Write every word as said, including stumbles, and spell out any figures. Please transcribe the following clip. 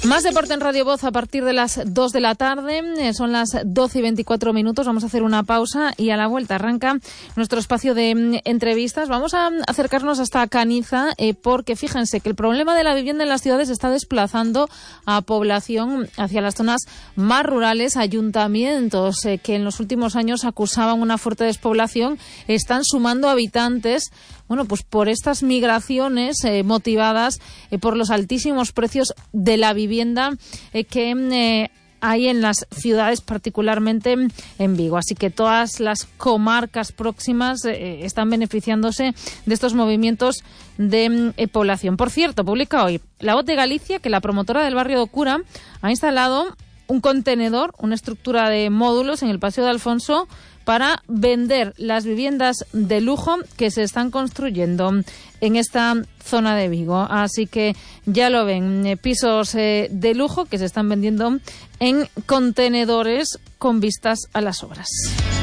Más deporte en Radio Voz a partir de las dos de la tarde. Eh, son las doce y veinticuatro minutos. Vamos a hacer una pausa y a la vuelta arranca nuestro espacio de mm, entrevistas. Vamos a mm, acercarnos hasta Caniza eh, porque fíjense que el problema de la vivienda en las ciudades está desplazando a población hacia las zonas más rurales. Ayuntamientos eh, que en los últimos años acusaban una fuerte despoblación están sumando habitantes. Bueno, pues por estas migraciones eh, motivadas eh, por los altísimos precios de la vivienda eh, que eh, hay en las ciudades, particularmente en Vigo. Así que todas las comarcas próximas eh, están beneficiándose de estos movimientos de eh, población. Por cierto, publica hoy La Voz de Galicia que la promotora del barrio de Ocura ha instalado un contenedor, una estructura de módulos en el Paseo de Alfonso para vender las viviendas de lujo que se están construyendo en esta zona de Vigo. Así que ya lo ven, eh, pisos eh, de lujo que se están vendiendo en contenedores con vistas a las obras.